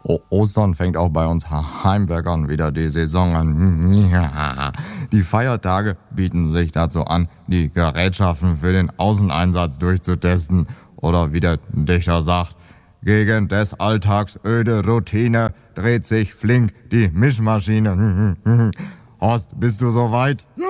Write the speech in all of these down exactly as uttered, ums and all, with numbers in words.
O- Ostern fängt auch bei uns Heimwerkern wieder die Saison an. Die Feiertage bieten sich dazu an, die Gerätschaften für den Außeneinsatz durchzutesten. Oder wie der Dichter sagt, gegen des Alltags öde Routine dreht sich flink die Mischmaschine. Horst, bist du soweit? Ja!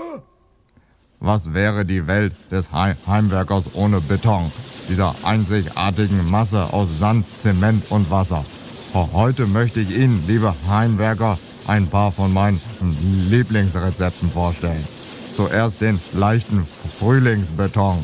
Was wäre die Welt des He- Heimwerkers ohne Beton, dieser einzigartigen Masse aus Sand, Zement und Wasser? Heute möchte ich Ihnen, liebe Heimwerker, ein paar von meinen Lieblingsrezepten vorstellen. Zuerst den leichten Frühlingsbeton.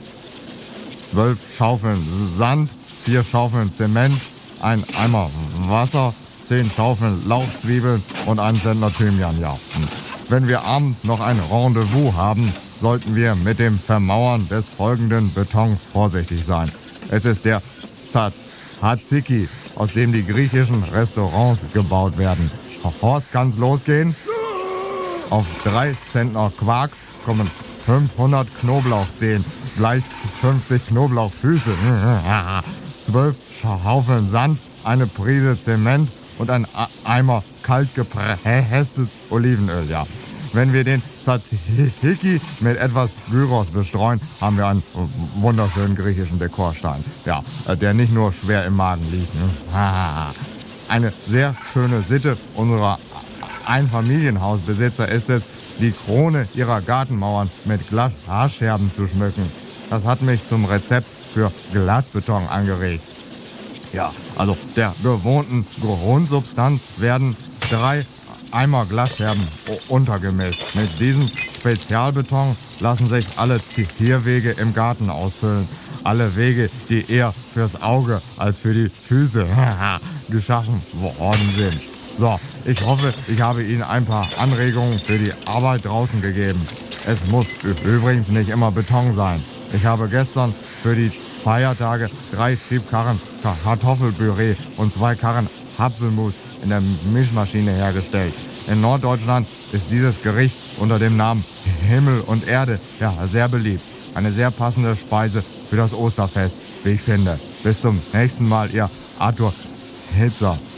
Zwölf Schaufeln Sand, vier Schaufeln Zement, ein Eimer Wasser, zehn Schaufeln Lauchzwiebeln und einen Zentner Thymian. Ja. Wenn wir abends noch ein Rendezvous haben, sollten wir mit dem Vermauern des folgenden Betons vorsichtig sein. Es ist der Tzatziki, aus dem die griechischen Restaurants gebaut werden. Horst, kann's losgehen? Auf drei Zentner Quark kommen fünfhundert Knoblauchzehen, gleich fünfzig Knoblauchfüße, zwölf Schaufeln Sand, eine Prise Zement und ein Eimer kalt gepresstes Olivenöl. Ja. Wenn wir den Tzatziki mit etwas Gyros bestreuen, haben wir einen wunderschönen griechischen Dekorstein, ja, der nicht nur schwer im Magen liegt. Ne? Eine sehr schöne Sitte unserer Einfamilienhausbesitzer ist es, die Krone ihrer Gartenmauern mit Glasscherben zu schmücken. Das hat mich zum Rezept für Glasbeton angeregt. Ja, also der gewohnten Grundsubstanz werden drei Eimer Glasscherben untergemischt. Mit diesem Spezialbeton lassen sich alle Zierwege im Garten ausfüllen. Alle Wege, die eher fürs Auge als für die Füße geschaffen worden sind. So, ich hoffe, ich habe Ihnen ein paar Anregungen für die Arbeit draußen gegeben. Es muss übrigens nicht immer Beton sein. Ich habe gestern für die Feiertage drei Schiebkarren Kartoffelpüree und zwei Karren Apfelmus in der Mischmaschine hergestellt. In Norddeutschland ist dieses Gericht unter dem Namen Himmel und Erde ja sehr beliebt. Eine sehr passende Speise für das Osterfest, wie ich finde. Bis zum nächsten Mal, Ihr Arthur Hitzer.